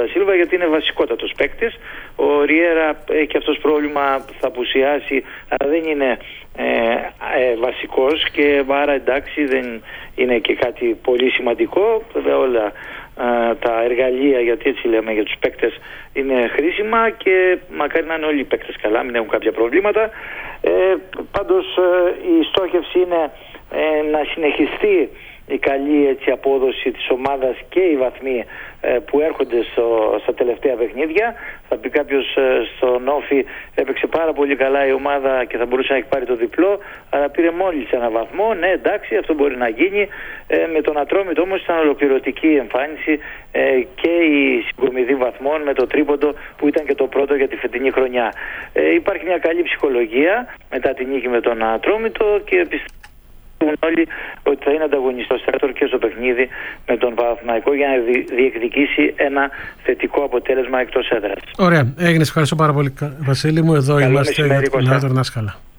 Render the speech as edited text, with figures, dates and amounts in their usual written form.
Ντασίλβα, γιατί είναι βασικότατος παίκτης. Ο Ριέρα έχει αυτός πρόβλημα, θα απουσιάσει, αλλά δεν είναι βασικός, και άρα εντάξει, δεν είναι και κάτι πολύ σημαντικό. Βέβαια όλα τα εργαλεία, γιατί έτσι λέμε για τους παίκτες, είναι χρήσιμα, και μακάρι να είναι όλοι οι παίκτες καλά, μην έχουν κάποια προβλήματα. Πάντως η στόχευση είναι να συνεχιστεί η καλή απόδοση της ομάδας και οι βαθμοί που έρχονται στα τελευταία παιχνίδια. Θα πει κάποιος, στον Όφι έπαιξε πάρα πολύ καλά η ομάδα και θα μπορούσε να έχει πάρει το διπλό, αλλά πήρε μόλις ένα βαθμό. Ναι, εντάξει, αυτό μπορεί να γίνει. Με τον Ατρόμητο όμως ήταν ολοκληρωτική εμφάνιση και η συγκομιδή βαθμών με το τρίποντο που ήταν και το πρώτο για τη φετινή χρονιά. Υπάρχει μια καλή ψυχολογία μετά την νίκη με τον Ατρόμητο, και πιστεύω όλοι ότι θα είναι ανταγωνιστός και στο παιχνίδι με τον Παναθηναϊκό για να διεκδικήσει ένα θετικό αποτέλεσμα εκτός έδρας. Ωραία. Έγινε. Ευχαριστώ πάρα πολύ, Βασίλη μου. Εδώ Καλό είμαστε για τον Άδωρ Νάσκαλα.